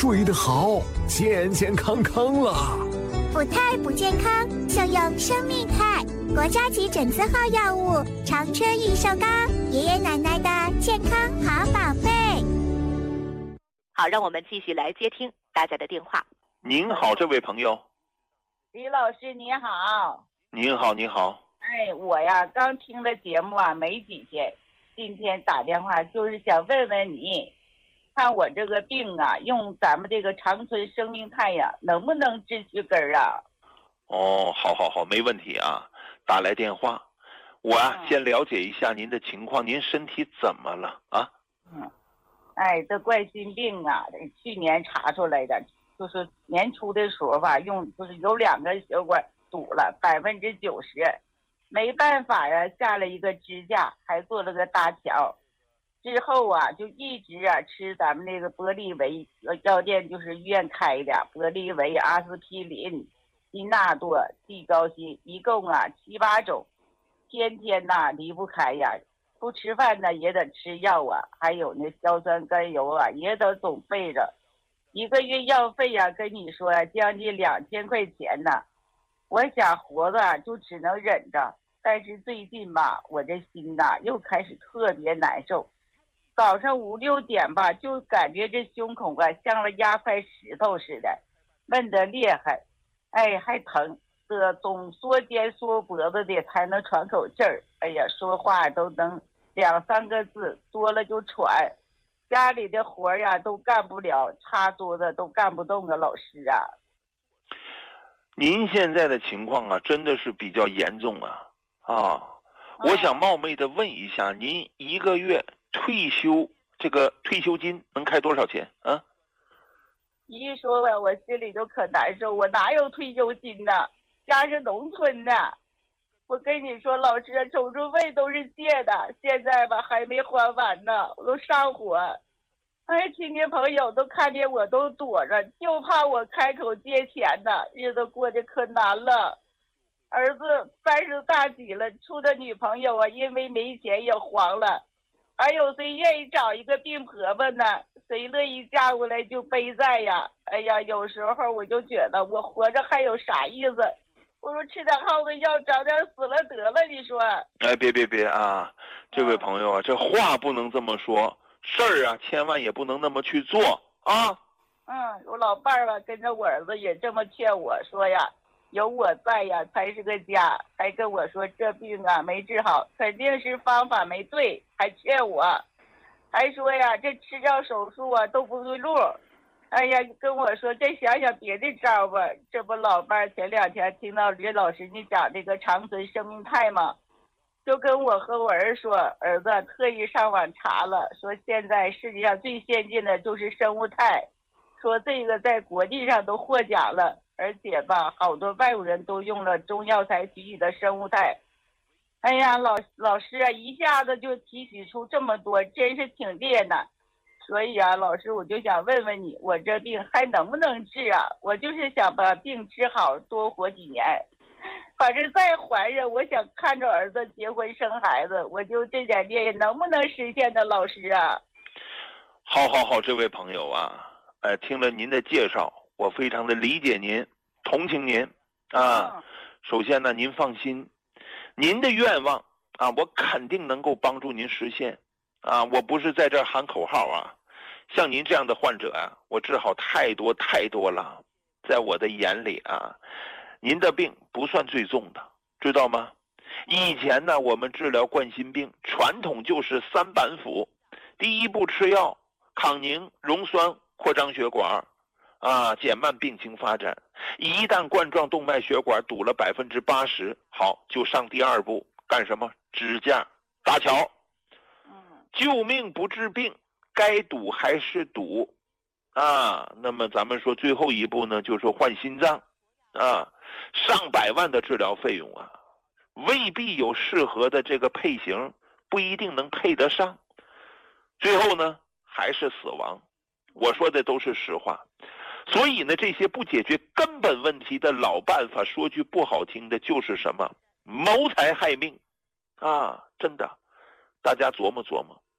睡得好，健健康康啦。 补胎补健康，效用生命肽，国家级诊字号药物，长春益寿膏，爷爷奶奶的健康好宝贝。 好，让我们继续来接听大家的电话。 您好，这位朋友。 李老师你好。 您好，您好。 哎，我呀刚听了节目啊没几天，今天打电话就是想问问你，看我这个病啊，用咱们这个长春生命肽呀，能不能治去根儿啊？ 哦，好，没问题啊，打来电话，我先了解一下您的情况，您身体怎么了啊？ 哎，这冠心病啊，去年查出来的，就是年初的时候吧，就是有2个血管堵了90%，没办法呀，下了一个支架，还做了个搭桥。之后啊，就一直吃咱们那个玻利维药店，就是医院开的玻利维、阿司匹林、金纳多、地高辛，一共7、8种，天天离不开呀。不吃饭呢也得吃药啊，还有那硝酸甘油啊也得总备着，一个月药费呀，跟你说将近2000块钱呢。我想活着就只能忍着，但是最近吧，我这心又开始特别难受，早上5、6点吧，就感觉这胸口像了压块石头似的，闷得厉害，哎，还疼。总缩肩缩脖子的才能喘口气儿，哎呀，说话都能2、3个字，多了就喘。家里的活呀都干不了，擦桌子都干不动啊，老师啊。 您现在的情况啊，真的是比较严重啊！我想冒昧的问一下，您1个月退休金能开多少钱啊？ 一说吧，我心里就可难受，我哪有退休金呢？家是农村的，我跟你说，老师，手术费都是借的，现在吧还没还完呢，我都上火。哎，亲戚朋友都看见我都躲着，就怕我开口借钱呢，日子过得可难了。儿子30大几了，处的女朋友啊，因为没钱也黄了。还有谁愿意找一个病婆婆呢？谁乐意嫁过来就背债呀？哎呀，有时候我就觉得我活着还有啥意思？我说吃点耗子药，早点死了得了，你说？ 哎，别啊，这位朋友啊，这话不能这么说，事儿啊，千万也不能那么去做啊。 我老伴儿吧，跟着我儿子也这么劝我说呀，有我在呀才是个家，还跟我说这病啊没治好，肯定是方法没对，还劝我，还说呀这吃药手术啊都不对路。哎呀，跟我说再想想别的招吧。这不老伴儿前2天听到吕老师你讲这个长春生命肽嘛，就跟我和我儿说，儿子特意上网查了，说现在世界上最先进的就是生物肽，说这个在国际上都获奖了，而且吧好多外国人都用了中药材提取的生物肽。哎呀，老师啊，一下子就提取出这么多，真是挺厉害的。所以啊，老师，我就想问问你，我这病还能不能治啊？我就是想把病治好，多活几年。反正再怀着，我想看着儿子结婚生孩子，我就这点念能不能实现呢？老师啊。 好，这位朋友啊，听了您的介绍，我非常的理解您，同情您啊。首先呢，您放心，您的愿望啊，我肯定能够帮助您实现啊。我不是在这儿喊口号啊，像您这样的患者啊，我治好太多了。在我的眼里啊，您的病不算最重的，知道吗？以前呢，我们治疗冠心病传统就是3板斧，第一步吃药，抗凝、溶栓、扩张血管啊，减慢病情发展。一旦冠状动脉血管堵了80%，好，就上第2步，干什么？支架、搭桥。救命不治病，该堵还是堵啊。那么咱们说最后一步呢，就是换心脏啊，上百万的治疗费用啊，未必有适合的这个配型，不一定能配得上。最后呢，还是死亡。我说的都是实话。所以呢，这些不解决根本问题的老办法，说句不好听的，就是什么谋财害命啊！真的，大家琢磨琢磨，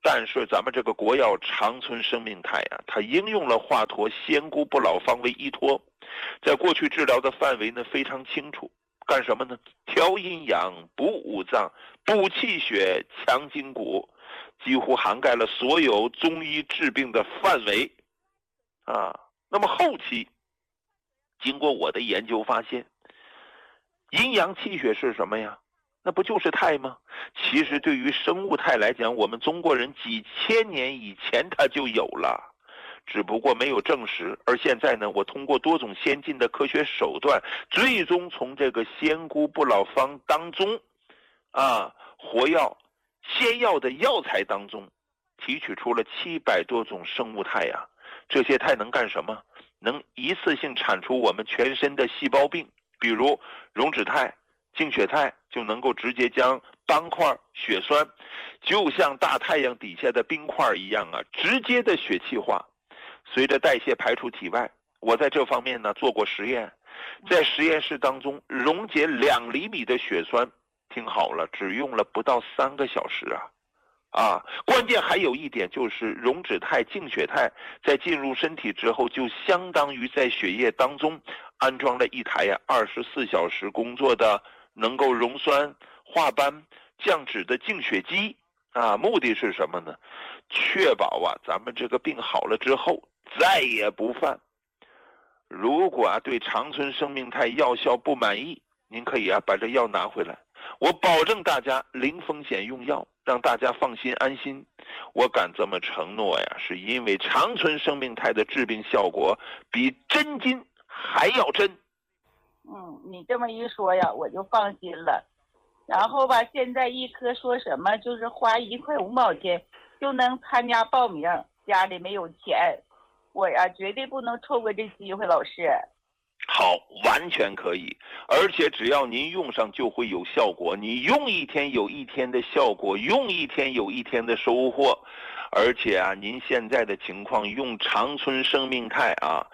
但是咱们这个国药长春生命肽啊，它应用了华佗仙姑不老方为依托，在过去治疗的范围呢非常清楚，干什么呢？调阴阳、补五脏、补气血、强筋骨，几乎涵盖了所有中医治病的范围啊。那么后期经过我的研究发现，阴阳气血是什么呀？那不就是肽吗？其实对于生物肽来讲，我们中国人几千年以前它就有了，只不过没有证实。而现在呢，我通过多种先进的科学手段，最终从这个仙姑不老方当中活药仙药的药材当中提取出了700多种生物肽呀。这些肽能干什么？能一次性铲除我们全身的细胞病，比如溶脂肽、净血肽就能够直接将斑块、血栓，就像大太阳底下的冰块一样直接的血气化，随着代谢排出体外。我在这方面呢做过实验，在实验室当中溶解2厘米的血栓，听好了，只用了不到3个小时关键还有一点，就是溶脂肽、净血肽在进入身体之后，就相当于在血液当中安装了一台24小时工作的能够溶栓、化斑、降脂的净血机目的是什么呢？确保咱们这个病好了之后再也不犯。如果对长春生命肽药效不满意，您可以把这药拿回来，我保证大家零风险用药，让大家放心安心。我敢这么承诺是因为长春生命肽的治病效果比真金还要真。 你这么一说我就放心了。然后现在一科说什么就是花1块5毛钱就能参加报名，家里没有钱，我绝对不能错过这机会，老师。 好，完全可以，而且只要您用上就会有效果，你用一天有一天的效果，用一天有一天的收获。而且您现在的情况用长春生命肽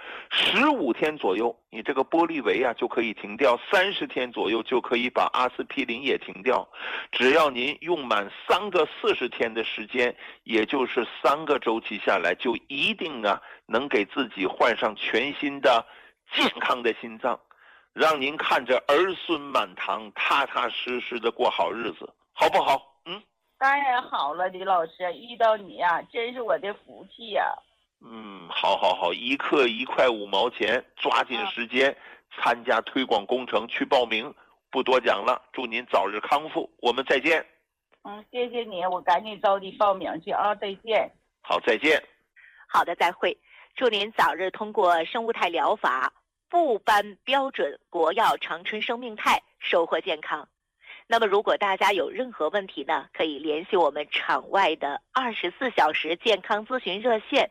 15天左右，你这个玻利维就可以停掉，30天左右就可以把阿司匹林也停掉。只要您用满3个40天的时间，也就是3个周期下来，就一定能给自己换上全新的健康的心脏，让您看着儿孙满堂，踏踏实实的过好日子，好不好？ 当然好了，李老师，遇到你真是我的福气呀。 好，一克1块5毛钱，抓紧时间参加推广工程去报名，不多讲了，祝您早日康复，我们再见。 谢谢你，我赶紧着急报名去再见。 好，再见。 好的，再会。祝您早日通过生物肽疗法，不颁标准国药长春生命肽，收获健康。那么如果大家有任何问题呢，可以联系我们场外的24小时健康咨询热线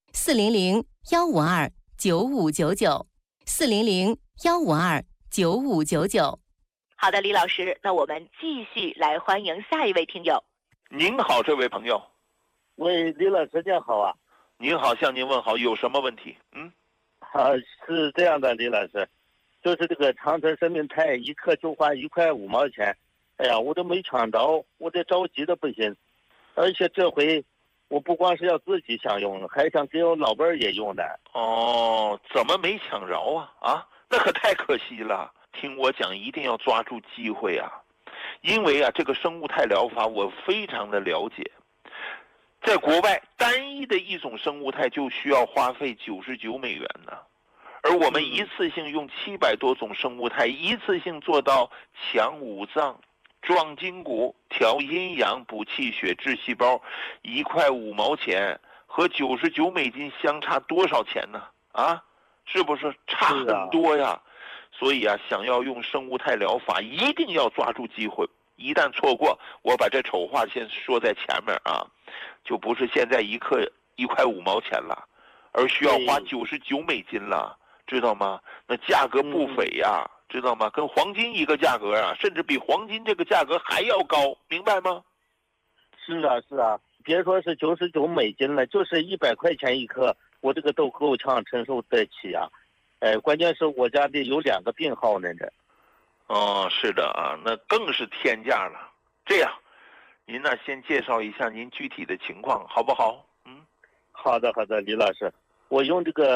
400-152-9599，400-152-9599。 好的，李老师，那我们继续来欢迎下一位听友。 您好，这位朋友。 喂，李老师您好您好，向您问好，有什么问题？ 是这样的，李老师，就是这个长春生命肽1克就花1块5毛钱，我都没抢着，我这着急的不行。而且这回我不光是要自己享用，还想给我老伴儿也用的。 怎么没抢着那可太可惜了。听我讲，一定要抓住机会因为这个生物肽疗法我非常的了解。在国外，单一的一种生物肽就需要花费99美元呢，而我们一次性用700多种生物肽，一次性做到强五脏、壮筋骨、调阴阳、补气血、治细胞，1块5毛钱和99美金相差多少钱呢？是不是差很多呀？所以想要用生物肽疗法，一定要抓住机会。一旦错过，我把这丑话先说在前面就不是现在1克1块5毛钱了，而需要花99美金了，知道吗？那价格不菲呀，知道吗？跟黄金一个价格甚至比黄金这个价格还要高，明白吗？ 是啊，别说是99美金了，就是100块钱1克，我这个都够呛承受得起关键是我家里有2个病号呢这。 是的那更是天价了。这样， 您呢先介绍一下您具体的情况，好不好？ 好的，李老师，我用这个